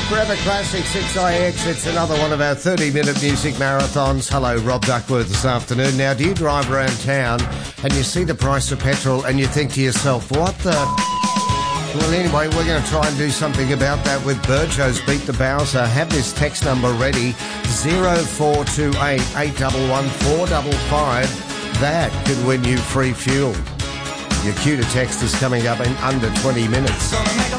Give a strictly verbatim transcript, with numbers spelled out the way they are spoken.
Forever Classic six I X. It's another one of our thirty-minute music marathons. Hello, Rob Duckworth this afternoon. Now, do you drive around town and you see the price of petrol and you think to yourself, what the... Well, anyway, we're going to try and do something about that with Burjo's Beat the Bowser. Have this text number ready, zero four two eight, eight one one, four five five. That could win you free fuel. Your cue to text is coming up in under twenty minutes.